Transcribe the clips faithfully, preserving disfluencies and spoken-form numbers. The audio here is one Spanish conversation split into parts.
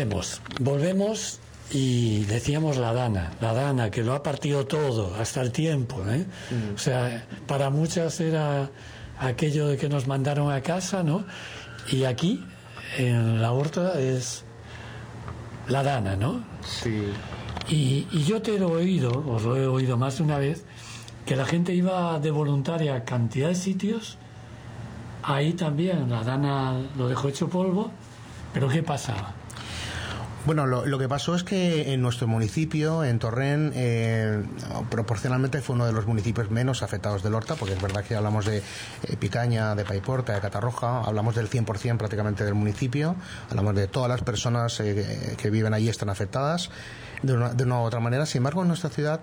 volvemos, volvemos y decíamos la Dana, la Dana que lo ha partido todo, hasta el tiempo, ¿eh? Mm. O sea, para muchas era aquello de que nos mandaron a casa, ¿no? Y aquí, en la Horta, es la Dana, ¿no? Sí. Y, y yo te lo he oído, os lo he oído más de una vez, que la gente iba de voluntaria a cantidad de sitios. Ahí también la Dana lo dejó hecho polvo, pero ¿qué pasaba? Bueno, lo, lo que pasó es que en nuestro municipio, en Torrent, eh, proporcionalmente fue uno de los municipios menos afectados del Horta, porque es verdad que hablamos de eh, Picaña, de Paiporta, de Catarroja, hablamos del cien por ciento prácticamente del municipio, hablamos de todas las personas eh, que viven allí están afectadas de una, de una u otra manera. Sin embargo, en nuestra ciudad,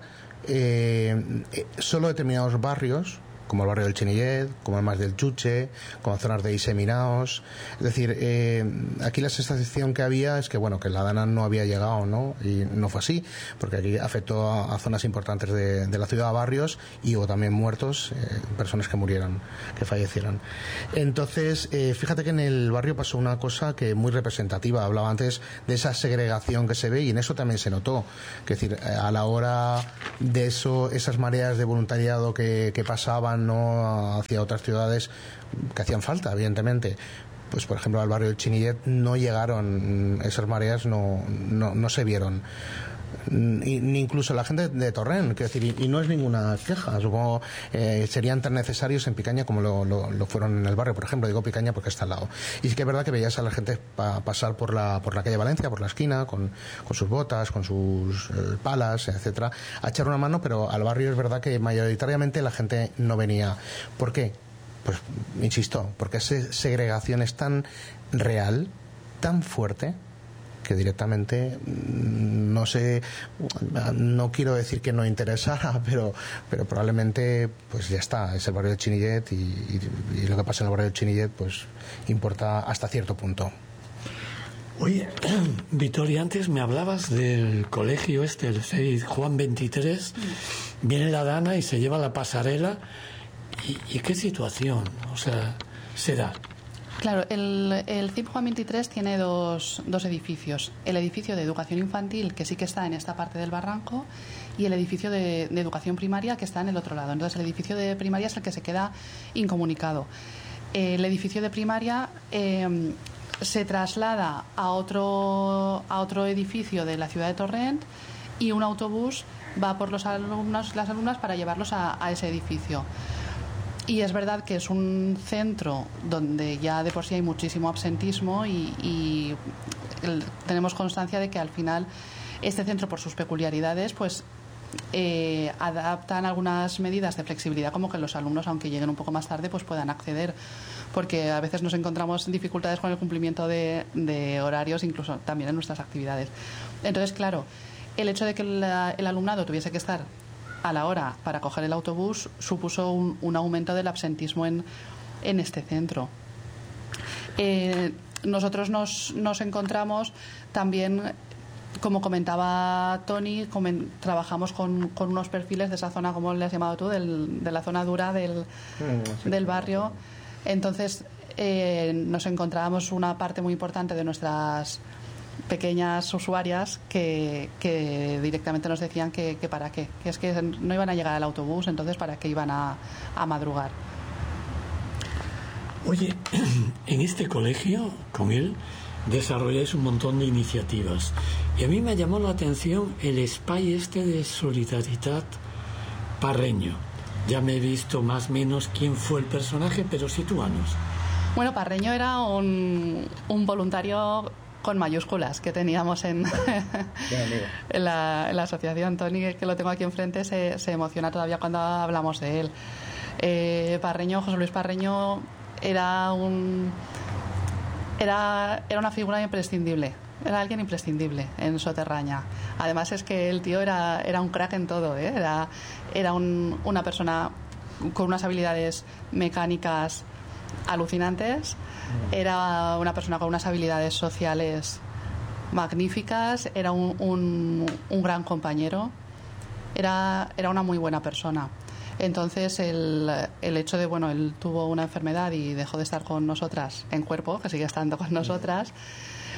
eh, eh, solo determinados barrios, como el barrio del Chinillet, como el Mas del Chuche, como zonas de Iseminaos. Es decir, eh, aquí la sensación que había es que, bueno, que la Dana no había llegado, ¿no? Y no fue así, porque aquí afectó a, a zonas importantes de, de la ciudad, a barrios, y hubo también muertos, eh, personas que murieron, que fallecieron. Entonces, eh, fíjate que en el barrio pasó una cosa que muy representativa. Hablaba antes de esa segregación que se ve, y en eso también se notó. Es decir, a la hora de eso, esas mareas de voluntariado que, que pasaban, no hacia otras ciudades que hacían falta, evidentemente, pues por ejemplo al barrio del Chinillet no llegaron, esas mareas no, no, no se vieron, ni, ni incluso la gente de Torrent, quiero decir, y, y no es ninguna queja, supongo eh, serían tan necesarios en Picaña como lo, lo, lo fueron en el barrio, por ejemplo. Digo Picaña porque está al lado, y sí que es verdad que veías a la gente pa, pasar por la por la calle Valencia, por la esquina, con, con sus botas, con sus eh, palas, etcétera, a echar una mano, pero al barrio es verdad que mayoritariamente la gente no venía. ¿Por qué? Pues insisto, porque esa segregación es tan real, tan fuerte, que directamente no sé, no quiero decir que no interesara, pero pero probablemente pues ya está, es el barrio del Chinillet, y, y, y lo que pasa en el barrio del Chinillet pues importa hasta cierto punto. Oye, Victoria, antes me hablabas del colegio este, el seis Juan veintitrés, viene la Dana y se lleva la pasarela, y, y qué situación, o sea, se da. Claro, el, el C I P Juan veintitrés tiene dos, dos edificios. El edificio de educación infantil, que sí que está en esta parte del barranco, y el edificio de, de educación primaria, que está en el otro lado. Entonces, el edificio de primaria es el que se queda incomunicado. El edificio de primaria eh, se traslada a otro, a otro edificio de la ciudad de Torrent, y un autobús va por los alumnos, las alumnas, para llevarlos a, a ese edificio. Y es verdad que es un centro donde ya de por sí hay muchísimo absentismo, y, y el, tenemos constancia de que al final este centro, por sus peculiaridades, pues eh, adaptan algunas medidas de flexibilidad, como que los alumnos, aunque lleguen un poco más tarde, pues puedan acceder, porque a veces nos encontramos dificultades con el cumplimiento de, de horarios, incluso también en nuestras actividades. Entonces, claro, el hecho de que la, el alumnado tuviese que estar a la hora para coger el autobús supuso un, un aumento del absentismo en, en este centro. Eh, nosotros nos, nos encontramos también, como comentaba Tony, comen, trabajamos con, con unos perfiles de esa zona, como le has llamado tú, del, de la zona dura del, del barrio. Entonces eh, nos encontrábamos una parte muy importante de nuestras pequeñas usuarias que, que directamente nos decían que, que para qué, que es que no iban a llegar al autobús, entonces para qué iban a, a madrugar. Oye, en este colegio, con él, desarrolláis un montón de iniciativas, y a mí me llamó la atención el espai este de Solidaritat Parreño. Ya me he visto más o menos quién fue el personaje, pero sitúanos. Bueno, Parreño era un, un voluntario con mayúsculas que teníamos en, en, la, en la asociación. Tony, que lo tengo aquí enfrente, se, se emociona todavía cuando hablamos de él. Eh, Parreño, José Luis Parreño, era un era, era una figura imprescindible, era alguien imprescindible en Soterraña. Además es que el tío era, era un crack en todo, ¿eh? era, era un, una persona con unas habilidades mecánicas alucinantes. Era una persona con unas habilidades sociales magníficas, era un, un, un gran compañero, era, era una muy buena persona. Entonces el, el hecho de, bueno, él tuvo una enfermedad y dejó de estar con nosotras en cuerpo, que sigue estando con nosotras,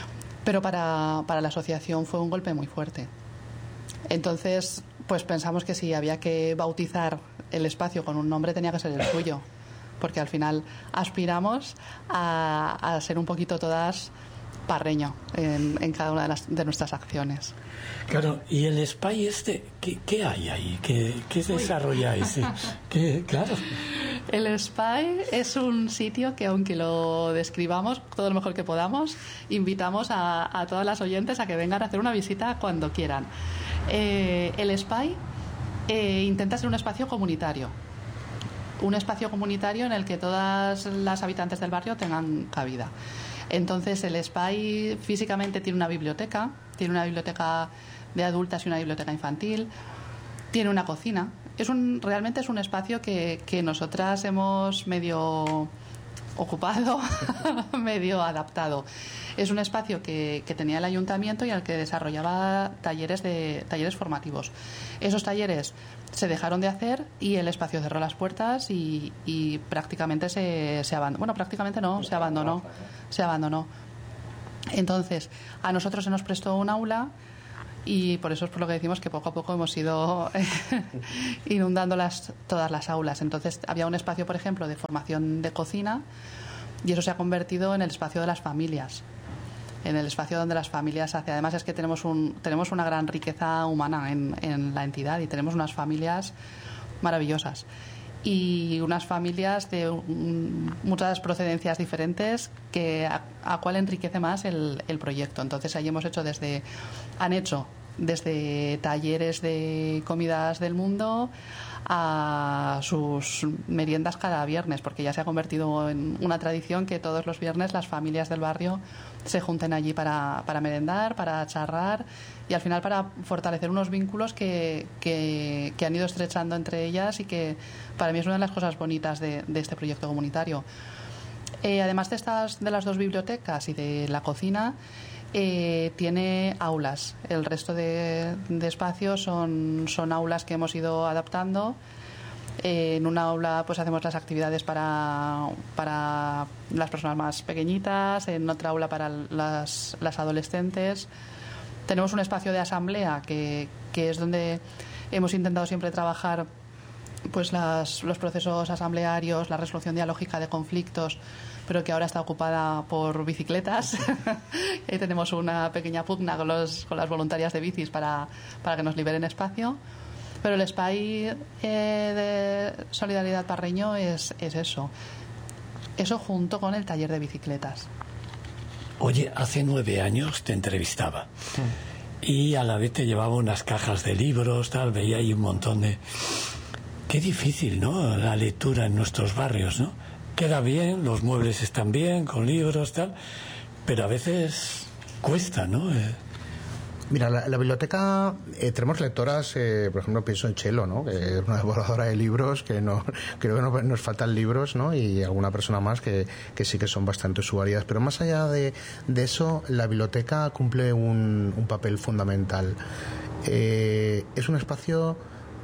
Pero para, para la asociación fue un golpe muy fuerte. Entonces, pues pensamos que si había que bautizar el espacio con un nombre tenía que ser el suyo, porque al final aspiramos a, a ser un poquito todas Parreño en, en cada una de, las, de nuestras acciones. Claro, y el Spy este, ¿qué, qué hay ahí? ¿Qué, qué desarrolláis? ¿Qué, claro. El Spy es un sitio que, aunque lo describamos todo lo mejor que podamos, invitamos a, a todas las oyentes a que vengan a hacer una visita cuando quieran. Eh, el Spy eh, intenta ser un espacio comunitario. Un espacio comunitario en el que todas las habitantes del barrio tengan cabida. Entonces el Spy físicamente tiene una biblioteca, tiene una biblioteca de adultas y una biblioteca infantil, tiene una cocina. Es un, realmente es un espacio que, que nosotras hemos medio ocupado, medio adaptado. Es un espacio que, que tenía el ayuntamiento y al que desarrollaba talleres, de, talleres formativos. Esos talleres se dejaron de hacer y el espacio cerró las puertas y, y prácticamente se, se abandonó. Bueno, prácticamente no, se abandonó. Se abandonó. Entonces, a nosotros se nos prestó un aula y por eso es por lo que decimos que poco a poco hemos ido inundando las, todas las aulas. Entonces, había un espacio, por ejemplo, de formación de cocina y eso se ha convertido en el espacio de las familias. En el espacio donde las familias hacen. Además es que tenemos un tenemos una gran riqueza humana en, en la entidad y tenemos unas familias maravillosas y unas familias de um, muchas procedencias diferentes que a, a cuál enriquece más el, el proyecto. Entonces ahí hemos hecho desde han hecho desde talleres de comidas del mundo a sus meriendas cada viernes, porque ya se ha convertido en una tradición que todos los viernes las familias del barrio se junten allí para, para merendar, para charrar y al final para fortalecer unos vínculos que, que, que han ido estrechando entre ellas y que para mí es una de las cosas bonitas de, de este proyecto comunitario. Eh, además de estas de las dos bibliotecas y de la cocina, Eh, tiene aulas. El resto de, de espacios son, son aulas que hemos ido adaptando. Eh, en una aula pues hacemos las actividades para, para las personas más pequeñitas, en otra aula para las, las adolescentes. Tenemos un espacio de asamblea que, que es donde hemos intentado siempre trabajar pues las, los procesos asamblearios, la resolución dialógica de conflictos, pero que ahora está ocupada por bicicletas. Y tenemos una pequeña pugna con, los, con las voluntarias de bicis para, para que nos liberen espacio. Pero el Spy eh, de Solidaridad Parreño es, es eso. Eso junto con el taller de bicicletas. Oye, hace nueve años te entrevistaba. Sí. Y a la vez te llevaba unas cajas de libros, tal, veía ahí un montón de... Qué difícil, ¿no? La lectura en nuestros barrios, ¿no? Queda bien, los muebles están bien, con libros, tal, pero a veces cuesta, ¿no? Eh... Mira, la, la biblioteca, eh, tenemos lectoras, eh, por ejemplo, pienso en Chelo, ¿no? Que es una devoradora de libros, que no creo que no, nos faltan libros, ¿no? Y alguna persona más que, que sí que son bastante usuarias. Pero más allá de, de eso, la biblioteca cumple un, un papel fundamental. Eh, es un espacio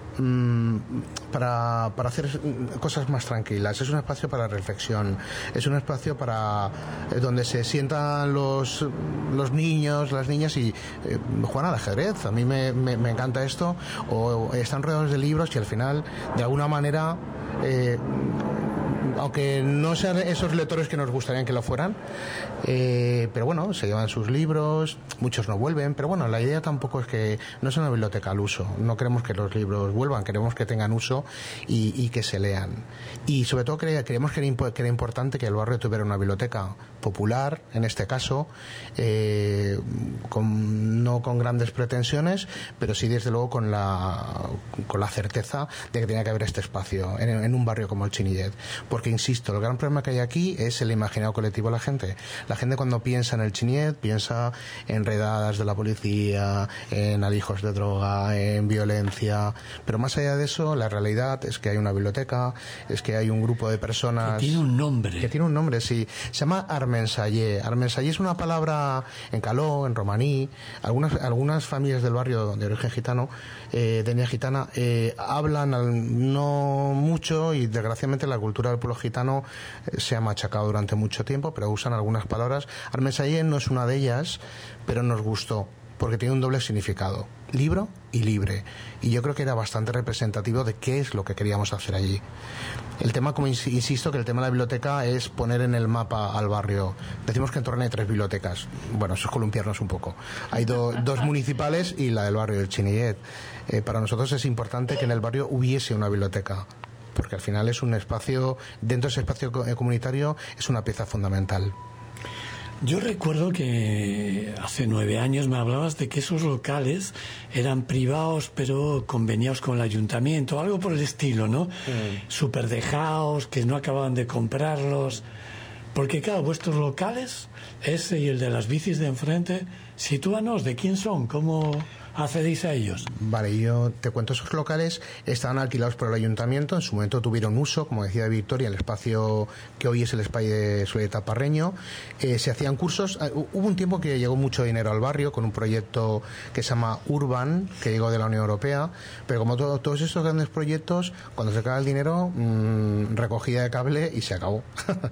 Para, para hacer cosas más tranquilas, es un espacio para reflexión, es un espacio para eh, donde se sientan los, los niños, las niñas y eh, juegan al ajedrez. A mí me, me, me encanta esto, o, o están rodeados de libros y al final de alguna manera eh, aunque no sean esos lectores que nos gustarían que lo fueran, eh, pero bueno, se llevan sus libros, muchos no vuelven, pero bueno, la idea tampoco es que no sea una biblioteca al uso, no queremos que los libros vuelvan, queremos que tengan uso y, y que se lean. Y sobre todo creemos que era, que era importante que el barrio tuviera una biblioteca popular, en este caso, eh, con, no con grandes pretensiones, pero sí desde luego con la, con la certeza de que tenía que haber este espacio en, en un barrio como el Chinillet. Porque, insisto, el gran problema que hay aquí es el imaginario colectivo de la gente. La gente cuando piensa en el Chinillet piensa en redadas de la policía, en alijos de droga, en violencia, pero más allá de eso, la realidad es que hay una biblioteca, es que hay un grupo de personas... Que tiene un nombre. Que tiene un nombre, sí. Se llama Armensallé. Armensallé es una palabra en caló, en romaní. Algunas, algunas familias del barrio de origen gitano, eh, de etnia gitana, eh, hablan al, no mucho y desgraciadamente la cultura del pueblo pueblo gitano eh, se ha machacado durante mucho tiempo, pero usan algunas palabras. Armesayen no es una de ellas, pero nos gustó, porque tiene un doble significado, libro y libre. Y yo creo que era bastante representativo de qué es lo que queríamos hacer allí. El tema, como insisto, que el tema de la biblioteca es poner en el mapa al barrio. Decimos que en Torrent hay tres bibliotecas. Bueno, eso es columpiarnos un poco. Hay do, dos municipales y la del barrio del Chinillet. Eh, para nosotros es importante que en el barrio hubiese una biblioteca, porque al final es un espacio, dentro de ese espacio comunitario, es una pieza fundamental. Yo recuerdo que hace nueve años me hablabas de que esos locales eran privados pero conveniados con el ayuntamiento, algo por el estilo, ¿no? Mm. Súper dejados, que no acababan de comprarlos. Porque claro, vuestros locales, ese y el de las bicis de enfrente, sitúanos, ¿de quién son? ¿Cómo accedéis a ellos? Vale, yo te cuento, esos locales estaban alquilados por el ayuntamiento, en su momento tuvieron uso, como decía Victoria, el espacio que hoy es el Espai de Soledad Parreño. Eh, se hacían cursos, eh, hubo un tiempo que llegó mucho dinero al barrio con un proyecto que se llama Urban, que llegó de la Unión Europea, pero como todo, todos estos grandes proyectos, cuando se acaba el dinero, mmm, recogida de cable y se acabó.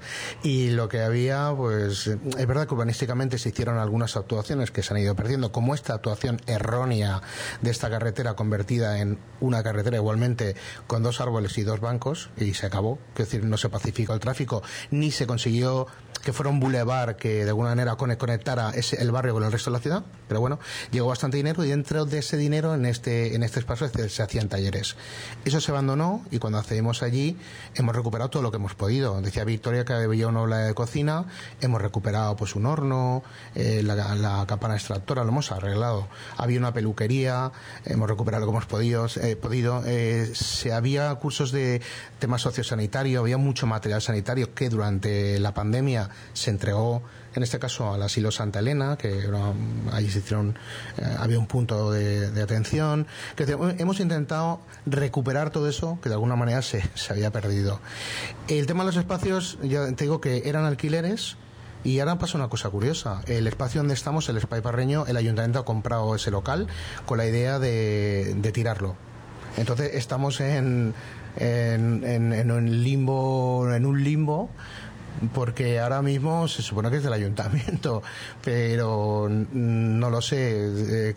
Y lo que había, pues, es verdad que urbanísticamente se hicieron algunas actuaciones que se han ido perdiendo, como esta actuación errónea de esta carretera convertida en una carretera igualmente con dos árboles y dos bancos, y se acabó. Es decir, no se pacificó el tráfico, ni se consiguió que fuera un bulevar que de alguna manera conectara ese, el barrio con el resto de la ciudad, pero bueno, llegó bastante dinero y dentro de ese dinero en este, en este espacio se, se hacían talleres. Eso se abandonó y cuando accedimos allí hemos recuperado todo lo que hemos podido. Decía Victoria que había una aula de cocina, hemos recuperado pues un horno, eh, la, la campana extractora, lo hemos arreglado. Había una peluquería, hemos recuperado lo que hemos podido. Eh, podido. Eh, se había cursos de temas sociosanitarios, había mucho material sanitario que durante la pandemia se entregó, en este caso al asilo Santa Elena, que era, allí se hicieron, eh, había un punto de, de atención. Que hemos intentado recuperar todo eso que de alguna manera se, se había perdido. El tema de los espacios, ya te digo que eran alquileres. Y ahora pasa una cosa curiosa. El espacio donde estamos, el Espai Parreño, el ayuntamiento ha comprado ese local con la idea de, de tirarlo. Entonces estamos en, en, en, en un limbo, en un limbo, porque ahora mismo se supone que es del ayuntamiento, pero no lo sé.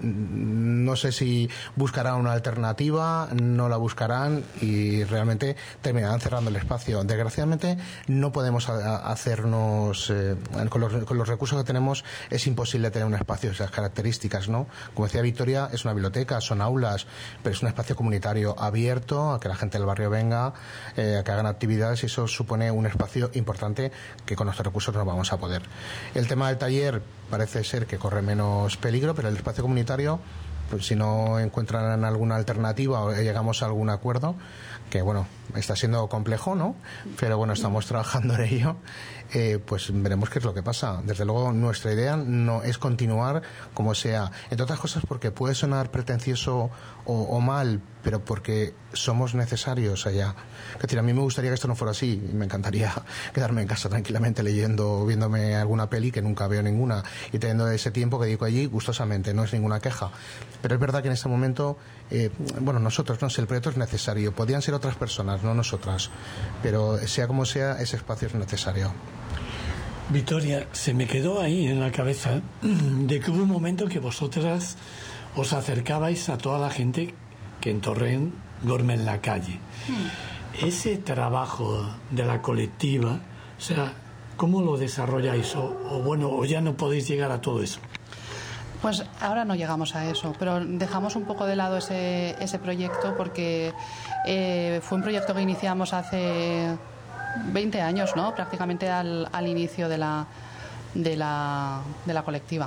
No sé si buscarán una alternativa, no la buscarán y realmente terminarán cerrando el espacio. Desgraciadamente no podemos hacernos, eh, con, los, con los recursos que tenemos es imposible tener un espacio de esas características, ¿no? Como decía Victoria, es una biblioteca, son aulas, pero es un espacio comunitario abierto a que la gente del barrio venga, eh, a que hagan actividades, y eso supone un espacio importante que con nuestros recursos no vamos a poder. El tema del taller parece ser que corre menos peligro, pero el espacio comunitario, pues si no encuentran alguna alternativa o llegamos a algún acuerdo, que bueno, está siendo complejo, ¿no? Pero bueno, estamos trabajando en ello, eh, pues veremos qué es lo que pasa. Desde luego nuestra idea no es continuar como sea, entre otras cosas porque puede sonar pretencioso o, o mal, pero porque somos necesarios allá. Es decir, a mí me gustaría que esto no fuera así, me encantaría quedarme en casa tranquilamente leyendo, viéndome alguna peli, que nunca veo ninguna, y teniendo ese tiempo que dedico allí gustosamente, no es ninguna queja. Pero es verdad que en este momento, eh, bueno, nosotros, no sé, el proyecto es necesario, podrían ser otras personas, no nosotras, pero sea como sea, ese espacio es necesario. Victoria, se me quedó ahí en la cabeza de que hubo un momento que vosotras os acercabais a toda la gente que en Torrent duerme en la calle. Mm. Ese trabajo de la colectiva, o sea, ¿cómo lo desarrolláis? O, o bueno, o ya no podéis llegar a todo eso. Pues ahora no llegamos a eso, pero dejamos un poco de lado ese, ese proyecto porque eh, fue un proyecto que iniciamos hace veinte años, ¿no? Prácticamente al, al inicio de la, de, la, de la colectiva.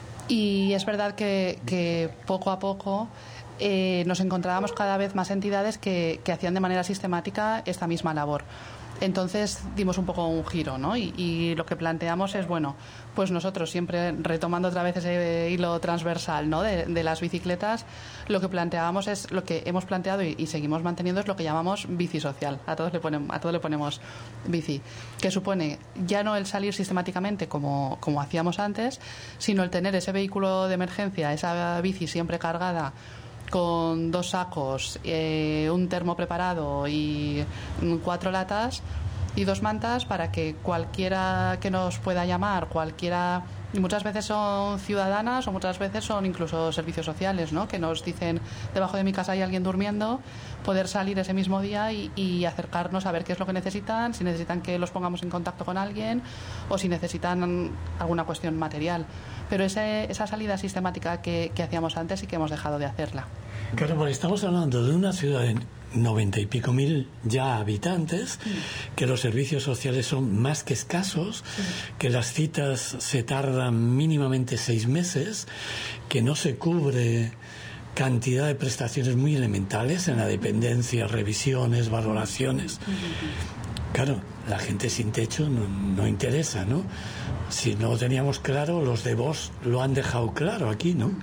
Y es verdad que, que poco a poco eh, nos encontrábamos cada vez más entidades que, que hacían de manera sistemática esta misma labor. Entonces dimos un poco un giro, ¿no? Y, y lo que planteamos es, bueno, pues nosotros siempre retomando otra vez ese hilo transversal, ¿no? de, de las bicicletas, lo que planteábamos es, lo que hemos planteado y, y seguimos manteniendo es lo que llamamos bici social. A todos le ponemos, a todos le ponemos bici, que supone ya no el salir sistemáticamente como, como hacíamos antes, sino el tener ese vehículo de emergencia, esa bici siempre cargada, con dos sacos, eh, un termo preparado y cuatro latas y dos mantas para que cualquiera que nos pueda llamar, cualquiera, y muchas veces son ciudadanas o muchas veces son incluso servicios sociales, ¿no? Que nos dicen, debajo de mi casa hay alguien durmiendo, poder salir ese mismo día y, y acercarnos a ver qué es lo que necesitan, si necesitan que los pongamos en contacto con alguien o si necesitan alguna cuestión material. Pero ese, esa salida sistemática que, que hacíamos antes sí que hemos dejado de hacerla. Claro, porque estamos hablando de una ciudad de noventa y pico mil ya habitantes, sí. que los servicios sociales son más que escasos, sí. que las citas se tardan mínimamente seis meses, que no se cubre cantidad de prestaciones muy elementales en la dependencia, revisiones, valoraciones. Claro, la gente sin techo no, no interesa, ¿no? Si no lo teníamos claro, los de Vox lo han dejado claro aquí, ¿no?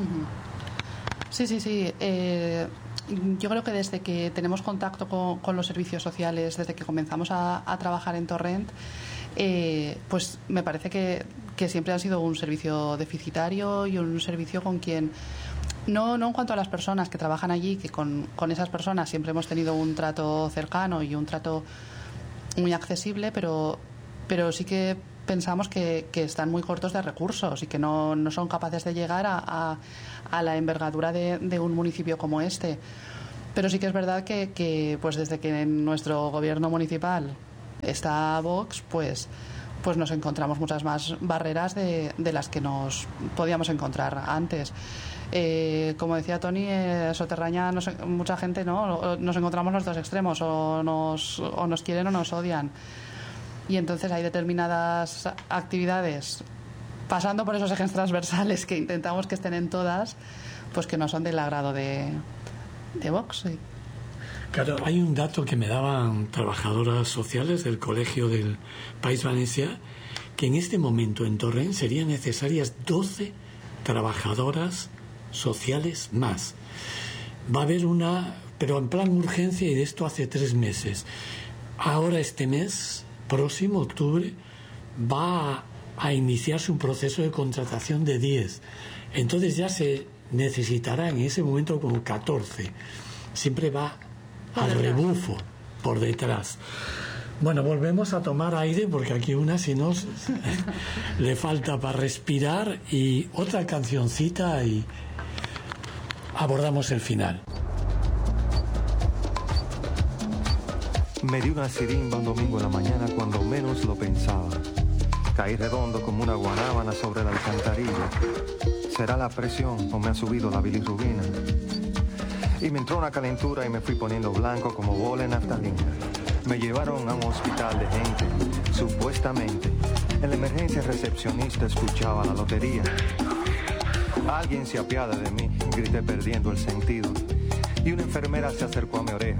Sí, sí, sí. Eh, yo creo que desde que tenemos contacto con, con los servicios sociales, desde que comenzamos a, a trabajar en Torrent, eh, pues me parece que, que siempre ha sido un servicio deficitario y un servicio con quien... No, no en cuanto a las personas que trabajan allí, que con, con esas personas siempre hemos tenido un trato cercano y un trato muy accesible, pero, pero sí que pensamos que, que están muy cortos de recursos y que no, no son capaces de llegar a, a, a la envergadura de, de un municipio como este. Pero sí que es verdad que, que pues desde que en nuestro gobierno municipal está Vox, pues... pues nos encontramos muchas más barreras de, de las que nos podíamos encontrar antes. Eh, como decía Toni, eh, Soterraña, nos, mucha gente, ¿no? Nos encontramos los dos extremos, o nos, o nos quieren o nos odian. Y entonces hay determinadas actividades, pasando por esos ejes transversales que intentamos que estén en todas, pues que no son del agrado de, de Vox. Sí. Claro, hay un dato que me daban trabajadoras sociales del Colegio del País Valencià, que en este momento en Torrent serían necesarias doce trabajadoras sociales más. Va a haber una, pero en plan urgencia, y de esto hace tres meses. Ahora este mes, próximo, octubre, va a, a iniciarse un proceso de contratación de diez. Entonces ya se necesitará en ese momento como catorce. Siempre va al rebufo por detrás. Bueno, volvemos a tomar aire porque aquí una si no le falta para respirar, y otra cancioncita y abordamos el final. Me di una sirimba un domingo en la mañana cuando menos lo pensaba. Caí redondo como una guanábana sobre la alcantarilla. ¿Será la presión o me ha subido la bilirrubina? Y me entró una calentura y me fui poniendo blanco como bola en naftalina. Me llevaron a un hospital de gente, supuestamente. En la emergencia recepcionista escuchaba la lotería. Alguien se apiada de mí, grité perdiendo el sentido. Y una enfermera se acercó a mi oreja